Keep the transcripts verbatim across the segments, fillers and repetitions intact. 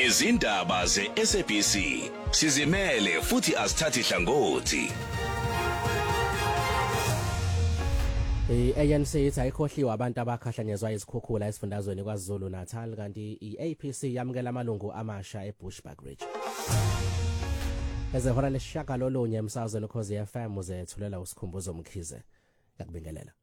Izindaba ze-S A B C sizimele futhi asithathi hlangothi. I-A N C ithi ayikhohliwe abantu abakhahlanyezwa izikhukhula esifundazweni kwaZulu Natal kanti i-A P C yamukela amalungu amasha eBushbuckridge. Ezehora leshaka lolunye emsazweni Ukhozi F M uzethulela usikhumbuzo Mkhize yakubingelela.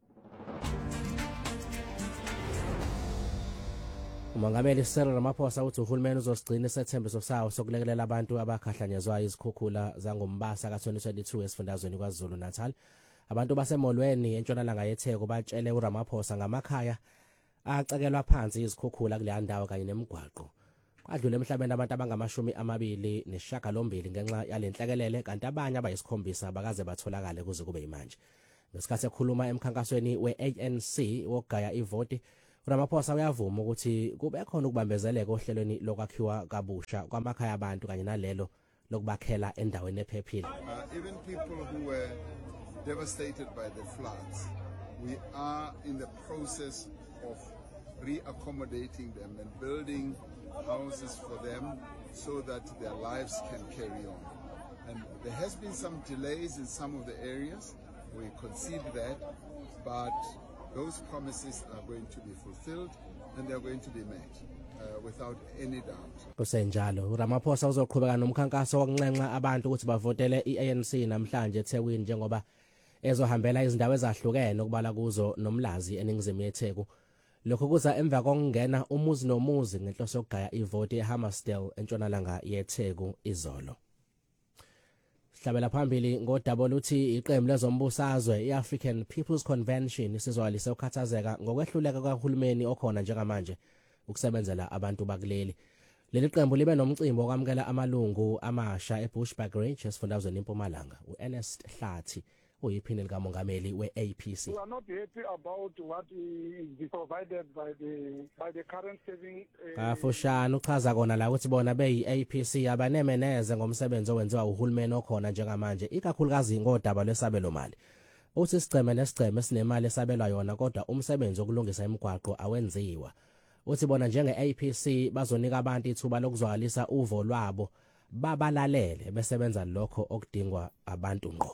Umongameli Cyril Ramaphosa uthi uhulumeni uzosigcina isethembiso sawo sokulekelela abantu abakhahlanyezwa izikhukhula zangombasa ka twenty twenty-two esifundazweni kwaZulu Natal. Abantu basemolweni entshonalanga yeTheko batshele uRamaphosa ngamakhaya acekelwa phansi izikhukhula kule ndawo kanye nemigwaqo. Kwadlula emhlabeni abantu abangamashumi amabili nesishiyagalombili ngenxa yalenhlekelele kanti abanye abayisikhombisa bakaze batholakale kuze kube yimanje. Ngesikhathi ekhuluma emkhankasweni we-A N C wokugaya ivoti, uRamaphosa uyavuma ukuthi kube khona ukubambezeleka ohlelweni lokwakhiwa kabusha kwamakhaya abantu kanye nalelo lokubakhela endaweni ephephile. Uh, even people who were devastated by the floods, we are in the process of reaccommodating them and building houses for them so that their lives can carry on. And there has been some delays in some of the areas. We concede that, but those promises are going to be fulfilled and they're going to be met uh, without any doubt. Kusenjalo uRamaphosa uzoqhubeka nomkhankaso wokunxenxa abantu ukuthi bavotele i-A N C namhlanje eThekwini njengoba ezohambela izindawo ezahlukene okubala kuzo nomlazi eningizimu yeTheku. Lokho kuza emva kokungena umuzi nomuzi ngenhloso yokugaya ivoti eHammersdale entshonalanga yeTheku izolo. Hlabela phambili ngodaba oluthi iqembu lezombusazwe iAfrican People's Convention isizwalise ukukhathazeka ngokwehluleka kahulumeni okhona njengamanje ukusebenzela abantu bakuleli. Leli qembu libe nomcimbi okwamukela amalungu amasha eBushbuckridge esifundazweni eMpumalanga. uErnest Hlathi uyiphini likamongameli we-A P C. We are not happy about what is provided by the by the current saving. Kafushane uchaza kona la ukuthi bona beyi-A P C abanemeneze ngomsebenzi owenziwa uhulumeni okhona njengamanje ikakhulukazi ngodaba lwesabelo mali. Uthi sigceme nesigceme sinemali esabelwa yona kodwa umsebenzi okulungisa imigwaqo awenziwa. Uthi bona njenge-A P C bazonika abantu ithuba lokuzwalisa uvo lwabo babalalele besebenza lokho okudingwa abantu ngqo.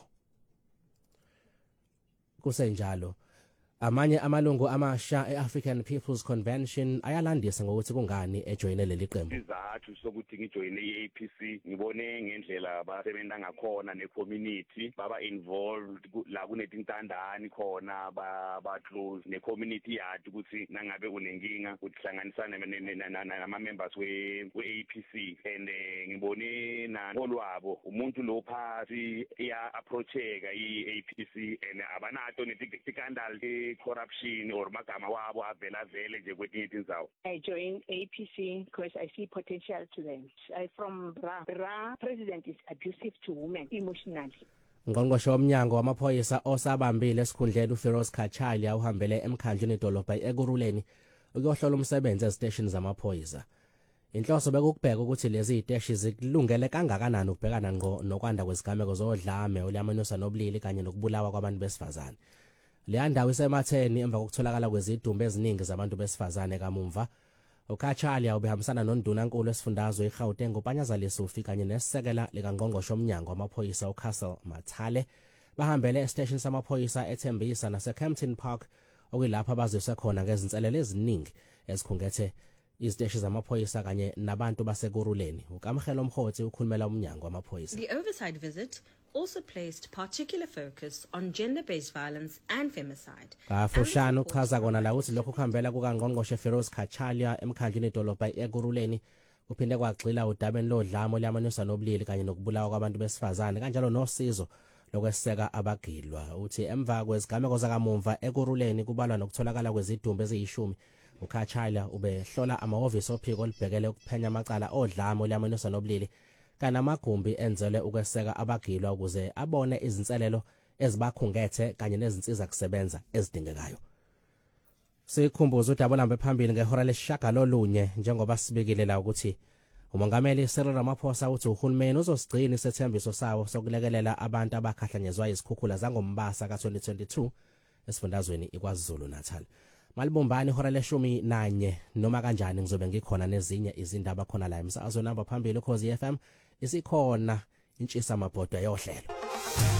Kusenjalo amanye amalungu amasha eAfrican People's Convention ayalandisa ngokuthi kungani ejoyine leli qembu. Izathu sokuthi ngijoyine i-A P C ngibone ngendlela basebenza ngakhona ne-community baba involved la kunetintandani khona ba ba close ne-community yathi ukuthi nangabe unenkinga ukuhlanganisana nama members we-A P C and ngibone nanolwabo umuntu lo phansi iya approacheka i-A P C and abanato netikandal corruption or magama wabo avela vele nje kwetinye indzawo. I joined A P C because I see potential to them. I from Bra. Bra president is abusive to women emotionally. Ngqongqoshe womnyango wamaphoyisa osabambile esikhundleni uFeroz Khachali uhambele emkhandlweni edolobha eKuruleni ukuyohlola umsebenzi eziteshini zamaphoyisa. Inhloso bekukubheka ukuthi lezi ziteshi zikulungele kangakanani ukubhekana ngqo nokwanda kwezigameko zodlame oluyamanusa nobulili kanye nokubulawa kwabantu besifazane. Le ndawo isematheni emva kokutholakala kwezidumbu eziningi zabantu besifazane kamumva. uKhachali ubehambisana noNdunankulu esifundazwe eGauteng uPanyazalisi ufika kanye nesisekela likaNgqongqoshe womnyango wamaphoyisa uCastle Mathale bahambele estation samaphoyisa eThembisa naseCampton Park okuyilapha abazise khona ngezinselelo eziningi ezikhungethe iziteshi zamaphoyisa kanye nabantu baseKuruleni. uKamkhelo Mkhothi ukhulumela umnyango wamaphoyisa. The oversight visit also placed particular focus on gender-based violence and femicide. Kafushane uchaza kona la ukuthi lokho kuhambela kukaNgqongqoshe Feroz Khachali emkhandlweni edolobha eKuruleni kuphinde kwagxila udabeni lodlamo luyamanusa nobulili kanye nokubulawa kwabantu besifazane kanjalo nosizo lokweseka abagilwa. Uthi emva kwezigameko zakamumva eKuruleni kubalwa nokutholakala kwezidumbu eziyishumi. uKhachali ubehlola amahhovisi ophiko olibhekele ukuphenya amacala odlamo luyamanusa nobulili kana amagumbi enzelwe ukweseka abagilwa ukuze abone izinselelo ezibakhungethe kanye nezinsiza kusebenza ezidingekayo. Sikhumbuza udaba lambe phambili ngehora leshaka lolunye njengoba sibikile la ukuthi umongameli Cyril Ramaphosa uthi uhulumeni uzosigcina isethembiso sawo sokulekelela abantu abakhahlanyezwa izikhukhula zangombasa ka twenty twenty-two esifundazweni iKwaZulu Natal. Malibumbani ihora leshumi nanye noma kanjani ngizobe ngikhona nezinye izindaba khona la emsakazo namba phambili Ukhozi F M isikhona intshisa mabhodwa yohlelo.